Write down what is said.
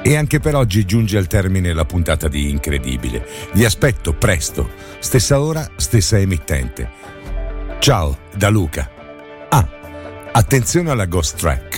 E anche per oggi giunge al termine la puntata di Incredibile. Vi aspetto presto, stessa ora, stessa emittente. Ciao da Luca. Attenzione alla ghost track.